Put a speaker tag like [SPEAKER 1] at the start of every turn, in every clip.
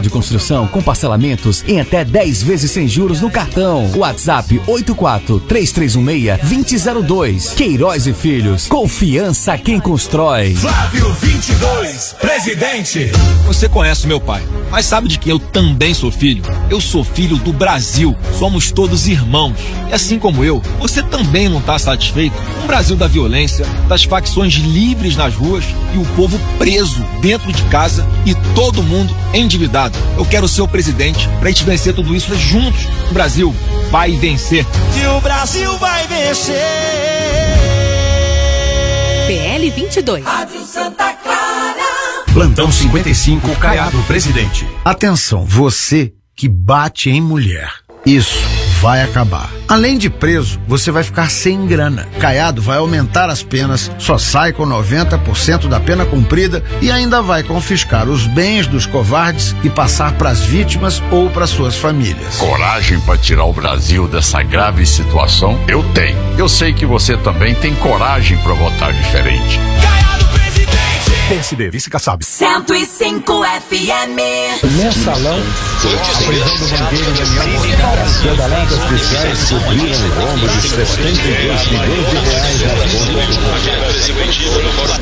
[SPEAKER 1] de construção com parcelamentos em até 10 vezes sem juros no cartão. WhatsApp 84-3316-2002. Queiroz e Filhos. Confiança quem constrói.
[SPEAKER 2] Flávio 22, presidente.
[SPEAKER 3] Você conhece meu pai, mas sabe de que eu também sou filho? Eu sou filho do Brasil. Somos todos irmãos. E assim como eu, você também não está satisfeito com o Brasil da violência, das facções livres nas ruas e o povo preso dentro de casa e todo mundo endividado. Eu quero ser o presidente para a gente vencer tudo isso juntos. O Brasil vai vencer.
[SPEAKER 2] E o Brasil vai vencer.
[SPEAKER 4] PL 22.
[SPEAKER 5] Rádio Santa Clara.
[SPEAKER 6] Plantão 55, Caiado, presidente. Atenção, você que bate em mulher. Isso vai acabar. Além de preso, você vai ficar sem grana. Caiado vai aumentar as penas, só sai com 90% da pena cumprida e ainda vai confiscar os bens dos covardes e passar para as vítimas ou para suas famílias.
[SPEAKER 7] Coragem para tirar o Brasil dessa grave situação? Eu tenho. Eu sei que você também tem coragem para votar diferente.
[SPEAKER 6] PSD, vice-caçabe.
[SPEAKER 5] 105 FM.
[SPEAKER 8] Mensalão, a prisão do banqueiro Daniel Monteiro. Pedaladas especiais cobriram o rombo de 72 milhões de reais nas contas.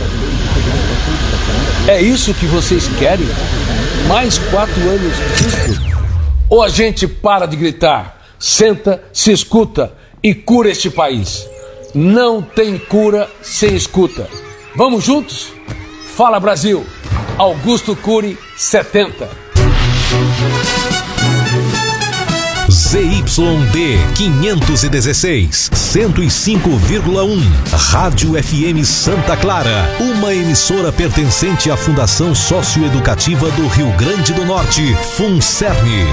[SPEAKER 8] É isso que vocês querem? Mais 4 anos disso? Ou a gente para de gritar, senta, se escuta e cura este país? Não tem cura sem escuta. Vamos juntos? Fala Brasil, Augusto Cury 70.
[SPEAKER 9] ZYD 516, 105,1. Rádio FM Santa Clara, uma emissora pertencente à Fundação Socioeducativa do Rio Grande do Norte, FUNCERN,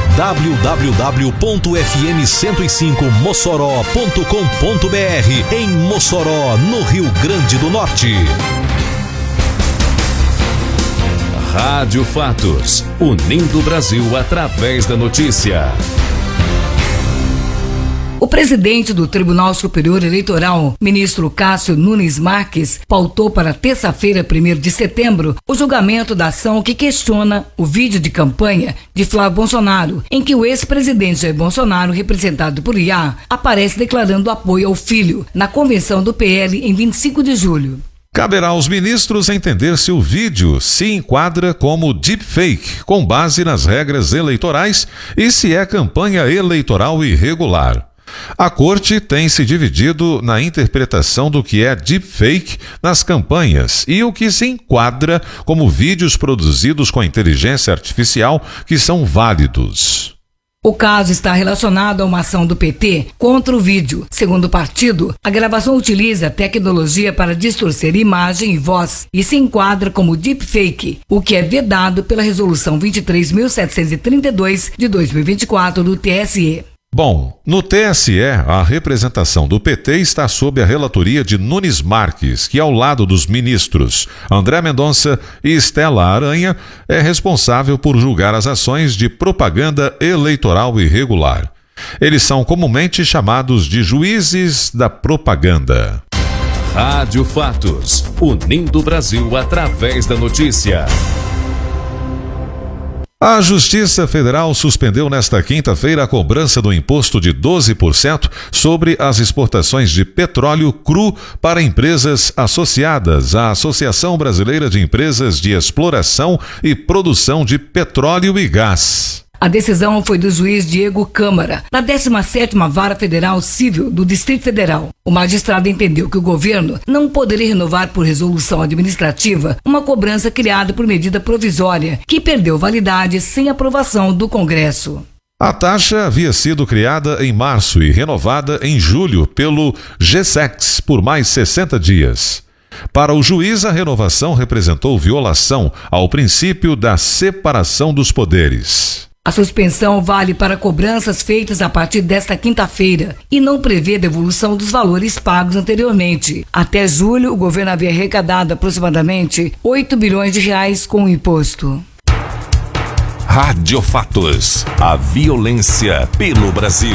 [SPEAKER 9] www.fm105mossoró.com.br, em Mossoró, no Rio Grande do Norte.
[SPEAKER 10] Rádio Fatos, unindo o Brasil através da notícia.
[SPEAKER 11] O presidente do Tribunal Superior Eleitoral, ministro Cássio Nunes Marques, pautou para terça-feira, 1º de setembro, o julgamento da ação que questiona o vídeo de campanha de Flávio Bolsonaro, em que o ex-presidente Jair Bolsonaro, representado por IA, aparece declarando apoio ao filho na convenção do PL em 25 de julho.
[SPEAKER 12] Caberá aos ministros entender se o vídeo se enquadra como deepfake, com base nas regras eleitorais, e se é campanha eleitoral irregular. A Corte tem se dividido na interpretação do que é deepfake nas campanhas e o que se enquadra como vídeos produzidos com a inteligência artificial que são válidos.
[SPEAKER 11] O caso está relacionado a uma ação do PT contra o vídeo. Segundo o partido, a gravação utiliza tecnologia para distorcer imagem e voz e se enquadra como deepfake, o que é vedado pela Resolução 23.732 de 2024 do TSE.
[SPEAKER 12] Bom, no TSE, a representação do PT está sob a relatoria de Nunes Marques, que ao lado dos ministros André Mendonça e Estela Aranha é responsável por julgar as ações de propaganda eleitoral irregular. Eles são comumente chamados de juízes da propaganda.
[SPEAKER 10] Rádio Fatos, unindo o Brasil através da notícia.
[SPEAKER 12] A Justiça Federal suspendeu nesta quinta-feira a cobrança do imposto de 12% sobre as exportações de petróleo cru para empresas associadas à Associação Brasileira de Empresas de Exploração e Produção de Petróleo e Gás.
[SPEAKER 11] A decisão foi do juiz Diego Câmara, da 17ª Vara Federal Civil do Distrito Federal. O magistrado entendeu que o governo não poderia renovar por resolução administrativa uma cobrança criada por medida provisória, que perdeu validade sem aprovação do Congresso.
[SPEAKER 12] A taxa havia sido criada em março e renovada em julho pelo GSEX por mais 60 dias. Para o juiz, a renovação representou violação ao princípio da separação dos poderes.
[SPEAKER 11] A suspensão vale para cobranças feitas a partir desta quinta-feira e não prevê devolução dos valores pagos anteriormente. Até julho, o governo havia arrecadado aproximadamente 8 bilhões de reais com o imposto.
[SPEAKER 9] Rádio Fatos, a violência pelo Brasil.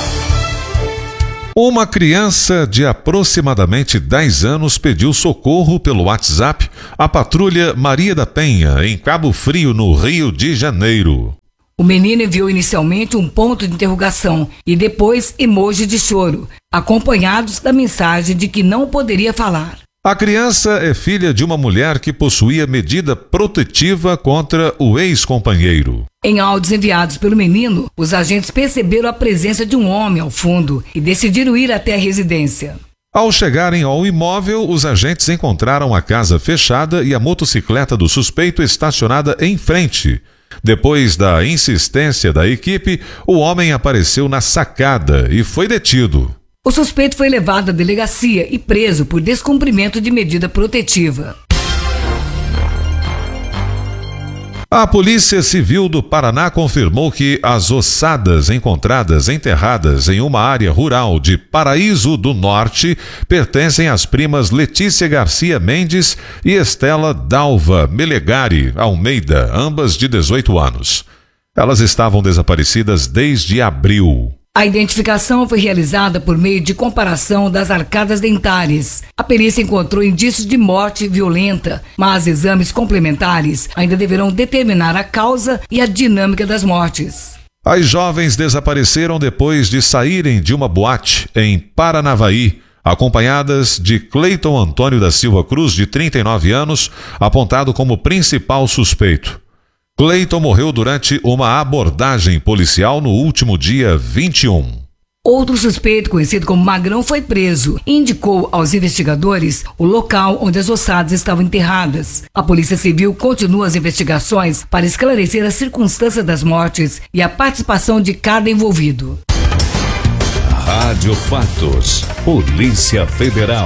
[SPEAKER 12] Uma criança de aproximadamente 10 anos pediu socorro pelo WhatsApp à patrulha Maria da Penha, em Cabo Frio, no Rio de Janeiro.
[SPEAKER 11] O menino enviou inicialmente um ponto de interrogação e depois emoji de choro, acompanhados da mensagem de que não poderia falar.
[SPEAKER 12] A criança é filha de uma mulher que possuía medida protetiva contra o ex-companheiro.
[SPEAKER 11] Em áudios enviados pelo menino, os agentes perceberam a presença de um homem ao fundo e decidiram ir até a residência.
[SPEAKER 12] Ao chegarem ao imóvel, os agentes encontraram a casa fechada e a motocicleta do suspeito estacionada em frente. Depois da insistência da equipe, o homem apareceu na sacada e foi detido.
[SPEAKER 11] O suspeito foi levado à delegacia e preso por descumprimento de medida protetiva.
[SPEAKER 12] A Polícia Civil do Paraná confirmou que as ossadas encontradas enterradas em uma área rural de Paraíso do Norte pertencem às primas Letícia Garcia Mendes e Estela Dalva Melegari Almeida, ambas de 18 anos. Elas estavam desaparecidas desde abril.
[SPEAKER 11] A identificação foi realizada por meio de comparação das arcadas dentárias. A perícia encontrou indícios de morte violenta, mas exames complementares ainda deverão determinar a causa e a dinâmica das mortes.
[SPEAKER 12] As jovens desapareceram depois de saírem de uma boate em Paranavaí, acompanhadas de Cleiton Antônio da Silva Cruz, de 39 anos, apontado como principal suspeito. Cleiton morreu durante uma abordagem policial no último dia 21.
[SPEAKER 11] Outro suspeito, conhecido como Magrão, foi preso e indicou aos investigadores o local onde as ossadas estavam enterradas. A Polícia Civil continua as investigações para esclarecer as circunstâncias das mortes e a participação de cada envolvido.
[SPEAKER 10] Rádio Fatos. Polícia Federal.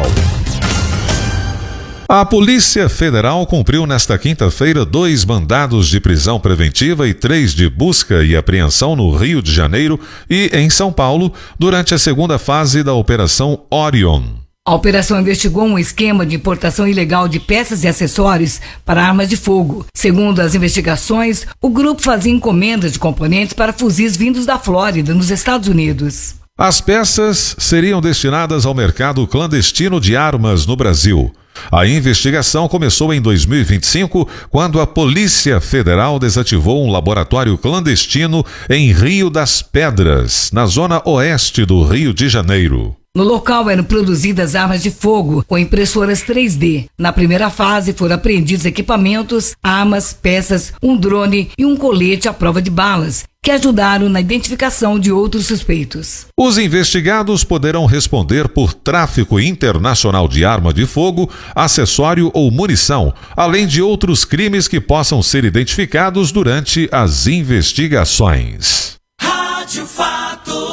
[SPEAKER 12] A Polícia Federal cumpriu nesta quinta-feira 2 mandados de prisão preventiva e 3 de busca e apreensão no Rio de Janeiro e em São Paulo durante a segunda fase da Operação Orion.
[SPEAKER 11] A operação investigou um esquema de importação ilegal de peças e acessórios para armas de fogo. Segundo as investigações, o grupo fazia encomendas de componentes para fuzis vindos da Flórida, nos Estados Unidos.
[SPEAKER 12] As peças seriam destinadas ao mercado clandestino de armas no Brasil. A investigação começou em 2025, quando a Polícia Federal desativou um laboratório clandestino em Rio das Pedras, na zona oeste do Rio de Janeiro.
[SPEAKER 11] No local eram produzidas armas de fogo com impressoras 3D. Na primeira fase foram apreendidos equipamentos, armas, peças, um drone e um colete à prova de balas, que ajudaram na identificação de outros suspeitos.
[SPEAKER 12] Os investigados poderão responder por tráfico internacional de arma de fogo, acessório ou munição, além de outros crimes que possam ser identificados durante as investigações.
[SPEAKER 2] Rádio Fatos.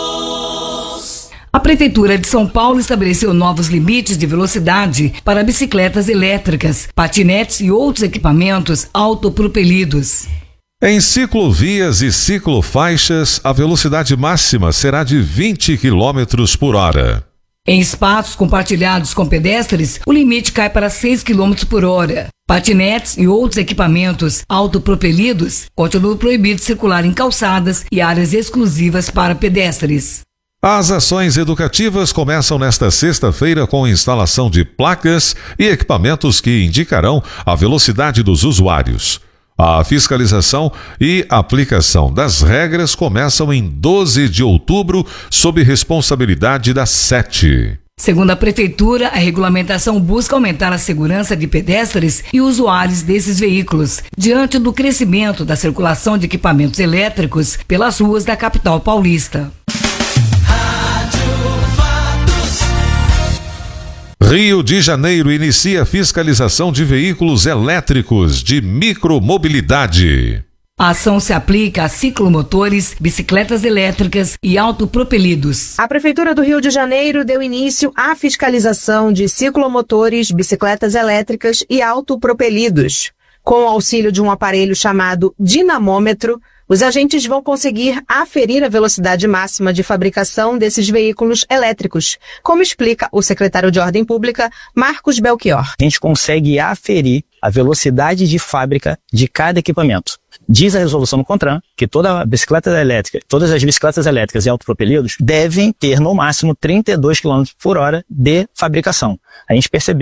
[SPEAKER 11] A Prefeitura de São Paulo estabeleceu novos limites de velocidade para bicicletas elétricas, patinetes e outros equipamentos autopropelidos.
[SPEAKER 12] Em ciclovias e ciclofaixas, a velocidade máxima será de 20 km por hora.
[SPEAKER 11] Em espaços compartilhados com pedestres, o limite cai para 6 km por hora. Patinetes e outros equipamentos autopropelidos continuam proibidos de circular em calçadas e áreas exclusivas para pedestres.
[SPEAKER 12] As ações educativas começam nesta sexta-feira com a instalação de placas e equipamentos que indicarão a velocidade dos usuários. A fiscalização e aplicação das regras começam em 12 de outubro, sob responsabilidade da SET.
[SPEAKER 11] Segundo a Prefeitura, a regulamentação busca aumentar a segurança de pedestres e usuários desses veículos, diante do crescimento da circulação de equipamentos elétricos pelas ruas da capital paulista.
[SPEAKER 12] Rio de Janeiro inicia fiscalização de veículos elétricos de micromobilidade.
[SPEAKER 11] A ação se aplica a ciclomotores, bicicletas elétricas e autopropelidos.
[SPEAKER 13] A Prefeitura do Rio de Janeiro deu início à fiscalização de ciclomotores, bicicletas elétricas e autopropelidos. Com o auxílio de um aparelho chamado dinamômetro, os agentes vão conseguir aferir a velocidade máxima de fabricação desses veículos elétricos, como explica o secretário de Ordem Pública, Marcos Belchior.
[SPEAKER 14] A gente consegue aferir a velocidade de fábrica de cada equipamento. Diz a resolução do CONTRAN que todas as bicicletas elétricas e autopropelidos devem ter no máximo 32 km por hora de fabricação. A gente percebeu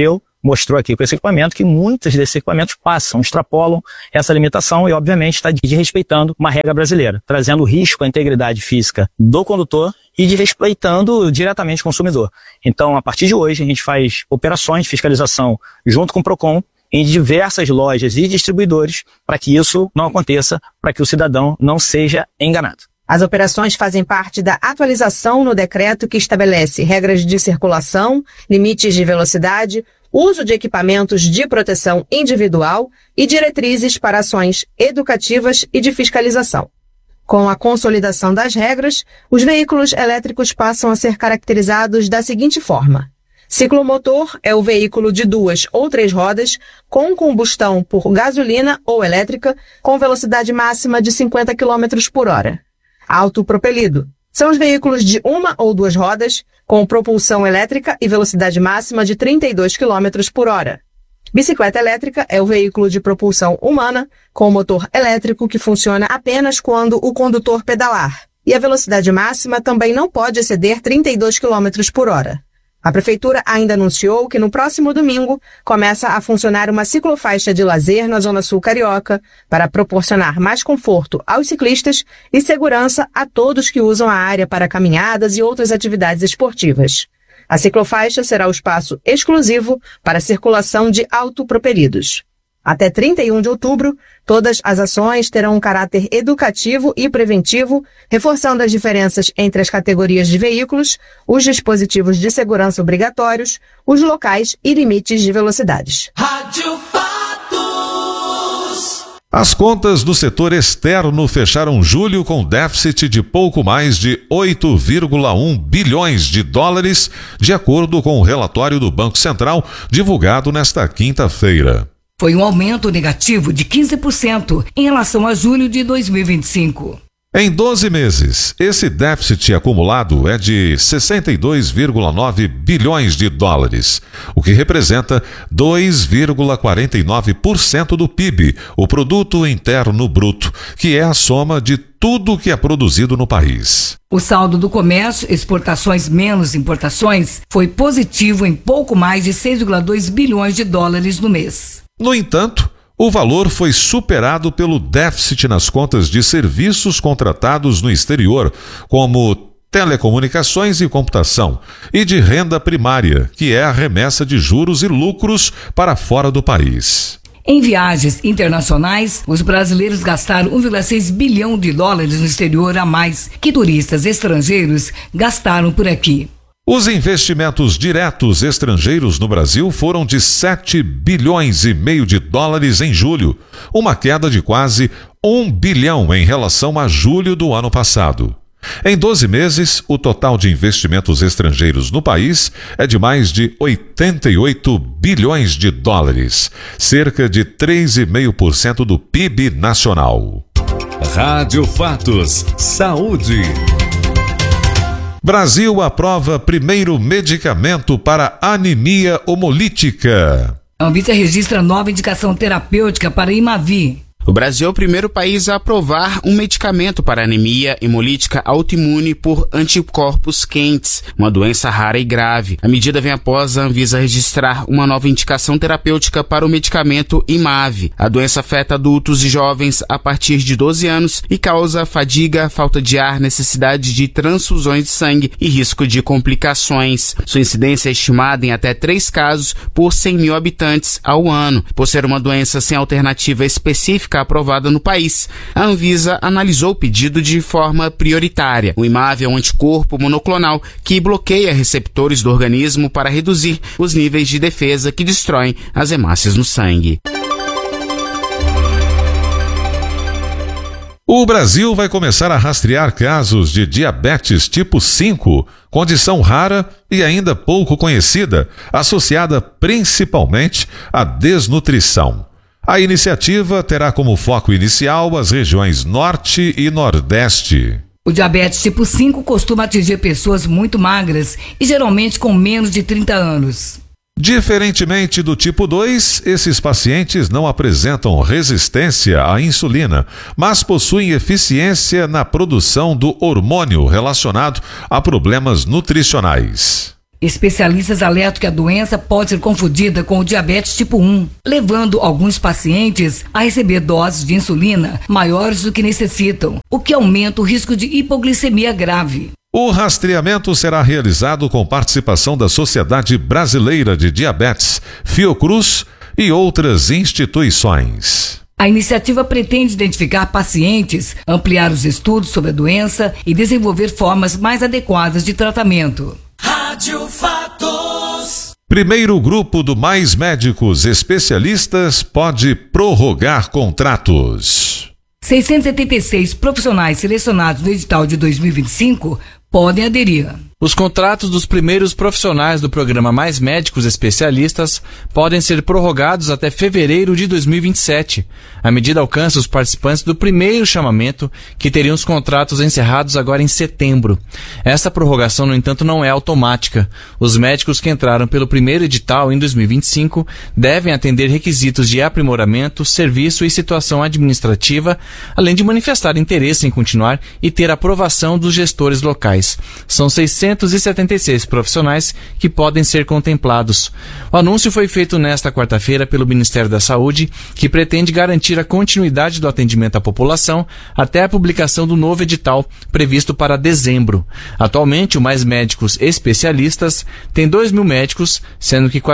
[SPEAKER 14] mostrou aqui com esse equipamento que muitos desses equipamentos extrapolam essa limitação e, obviamente, está desrespeitando uma regra brasileira, trazendo risco à integridade física do condutor e desrespeitando diretamente o consumidor. Então, a partir de hoje, a gente faz operações de fiscalização junto com o PROCON em diversas lojas e distribuidores para que isso não aconteça, para que o cidadão não seja enganado.
[SPEAKER 13] As operações fazem parte da atualização no decreto que estabelece regras de circulação, limites de velocidade, uso de equipamentos de proteção individual e diretrizes para ações educativas e de fiscalização. Com a consolidação das regras, os veículos elétricos passam a ser caracterizados da seguinte forma. Ciclomotor é o veículo de 2 ou 3 rodas com combustão por gasolina ou elétrica com velocidade máxima de 50 km por hora. Autopropelido são os veículos de 1 ou 2 rodas com propulsão elétrica e velocidade máxima de 32 km por hora. Bicicleta elétrica é o veículo de propulsão humana com motor elétrico que funciona apenas quando o condutor pedalar. E a velocidade máxima também não pode exceder 32 km por hora. A Prefeitura ainda anunciou que no próximo domingo começa a funcionar uma ciclofaixa de lazer na Zona Sul Carioca para proporcionar mais conforto aos ciclistas e segurança a todos que usam a área para caminhadas e outras atividades esportivas. A ciclofaixa será o espaço exclusivo para a circulação de autopropelidos. Até 31 de outubro, todas as ações terão um caráter educativo e preventivo, reforçando as diferenças entre as categorias de veículos, os dispositivos de segurança obrigatórios, os locais e limites de velocidades.
[SPEAKER 2] Rádio Fatos.
[SPEAKER 12] As contas do setor externo fecharam julho com déficit de pouco mais de 8,1 bilhões de dólares, de acordo com o relatório do Banco Central divulgado nesta quinta-feira.
[SPEAKER 11] Foi um aumento negativo de 15% em relação a julho de 2025.
[SPEAKER 12] Em 12 meses, esse déficit acumulado é de 62,9 bilhões de dólares, o que representa 2,49% do PIB, o Produto Interno Bruto, que é a soma de tudo que é produzido no país.
[SPEAKER 11] O saldo do comércio, exportações menos importações, foi positivo em pouco mais de 6,2 bilhões de dólares no mês.
[SPEAKER 12] No entanto, o valor foi superado pelo déficit nas contas de serviços contratados no exterior, como telecomunicações e computação, e de renda primária, que é a remessa de juros e lucros para fora do país.
[SPEAKER 11] Em viagens internacionais, os brasileiros gastaram 1,6 bilhão de dólares no exterior a mais que turistas estrangeiros gastaram por aqui.
[SPEAKER 12] Os investimentos diretos estrangeiros no Brasil foram de 7 bilhões e meio de dólares em julho, uma queda de quase 1 bilhão em relação a julho do ano passado. Em 12 meses, o total de investimentos estrangeiros no país é de mais de 88 bilhões de dólares, cerca de 3,5% do PIB nacional.
[SPEAKER 10] Rádio Fatos. Saúde.
[SPEAKER 12] Brasil aprova primeiro medicamento para anemia hemolítica.
[SPEAKER 11] A Anvisa registra nova indicação terapêutica para Imavi.
[SPEAKER 15] O Brasil é o primeiro país a aprovar um medicamento para anemia hemolítica autoimune por anticorpos quentes, uma doença rara e grave. A medida vem após a Anvisa registrar uma nova indicação terapêutica para o medicamento Imavi. A doença afeta adultos e jovens a partir de 12 anos e causa fadiga, falta de ar, necessidade de transfusões de sangue e risco de complicações. Sua incidência é estimada em até 3 casos por 100 mil habitantes ao ano. Por ser uma doença sem alternativa específica aprovada no país, a Anvisa analisou o pedido de forma prioritária. O Imavi é um anticorpo monoclonal que bloqueia receptores do organismo para reduzir os níveis de defesa que destroem as hemácias no sangue.
[SPEAKER 12] O Brasil vai começar a rastrear casos de diabetes tipo 5, condição rara e ainda pouco conhecida, associada principalmente à desnutrição. A iniciativa terá como foco inicial as regiões Norte e Nordeste.
[SPEAKER 11] O diabetes tipo 5 costuma atingir pessoas muito magras e geralmente com menos de 30 anos.
[SPEAKER 12] Diferentemente do tipo 2, esses pacientes não apresentam resistência à insulina, mas possuem eficiência na produção do hormônio relacionado a problemas nutricionais.
[SPEAKER 11] Especialistas alertam que a doença pode ser confundida com o diabetes tipo 1, levando alguns pacientes a receber doses de insulina maiores do que necessitam, o que aumenta o risco de hipoglicemia grave.
[SPEAKER 12] O rastreamento será realizado com participação da Sociedade Brasileira de Diabetes, Fiocruz e outras instituições.
[SPEAKER 11] A iniciativa pretende identificar pacientes, ampliar os estudos sobre a doença e desenvolver formas mais adequadas de tratamento.
[SPEAKER 2] Rádio Fatos.
[SPEAKER 12] Primeiro grupo do Mais Médicos Especialistas pode prorrogar contratos.
[SPEAKER 11] 676 profissionais selecionados no edital de 2025 podem aderir.
[SPEAKER 16] Os contratos dos primeiros profissionais do programa Mais Médicos Especialistas podem ser prorrogados até fevereiro de 2027. A medida alcança os participantes do primeiro chamamento, que teriam os contratos encerrados agora em setembro. Essa prorrogação, no entanto, não é automática. Os médicos que entraram pelo primeiro edital em 2025 devem atender requisitos de aprimoramento, serviço e situação administrativa, além de manifestar interesse em continuar e ter aprovação dos gestores locais. São 676 profissionais que podem ser contemplados. O anúncio foi feito nesta quarta-feira pelo Ministério da Saúde, que pretende garantir a continuidade do atendimento à população até a publicação do novo edital, previsto para dezembro. Atualmente, o Mais Médicos Especialistas tem 2.000 médicos, sendo que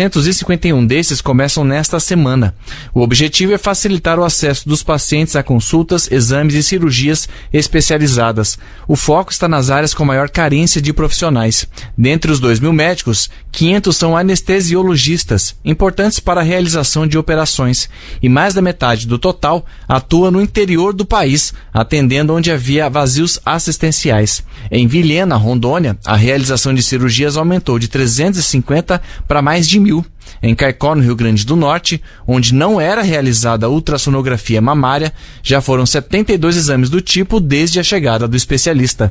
[SPEAKER 16] 451 desses começam nesta semana. O objetivo é facilitar o acesso dos pacientes a consultas, exames e cirurgias especializadas. O foco está nas áreas com maior carência de profissionais. Dentre os 2.000 médicos, 500 são anestesiologistas, importantes para a realização de operações, e mais da metade do total atua no interior do país, atendendo onde havia vazios assistenciais. Em Vilhena, Rondônia, a realização de cirurgias aumentou de 350 para mais de 1.000. Em Caicó, no Rio Grande do Norte, onde não era realizada a ultrassonografia mamária, já foram 72 exames do tipo desde a chegada do especialista.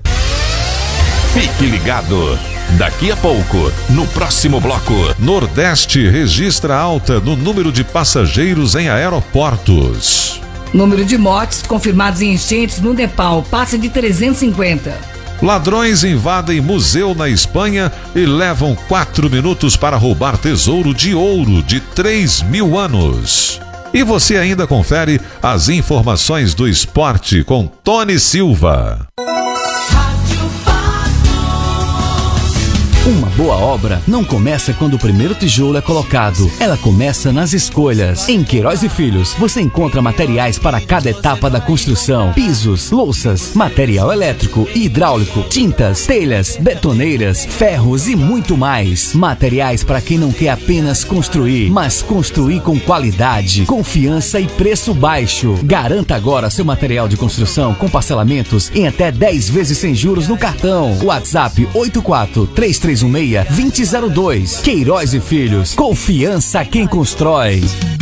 [SPEAKER 9] Fique ligado. Daqui a pouco, no próximo bloco.
[SPEAKER 12] Nordeste registra alta no número de passageiros em aeroportos.
[SPEAKER 11] Número de mortes confirmados em enchentes no Nepal passa de 350.
[SPEAKER 12] Ladrões invadem museu na Espanha e levam 4 minutos para roubar tesouro de ouro de 3.000 anos. E você ainda confere as informações do esporte com Tony Silva.
[SPEAKER 1] Uma boa obra não começa quando o primeiro tijolo é colocado. Ela começa nas escolhas. Em Queiroz e Filhos, você encontra materiais para cada etapa da construção. Pisos, louças, material elétrico e hidráulico, tintas, telhas, betoneiras, ferros e muito mais. Materiais para quem não quer apenas construir, mas construir com qualidade, confiança e preço baixo. Garanta agora seu material de construção com parcelamentos em até 10 vezes sem juros no cartão. WhatsApp 843316-2002. Queiroz e Filhos. Confiança quem constrói.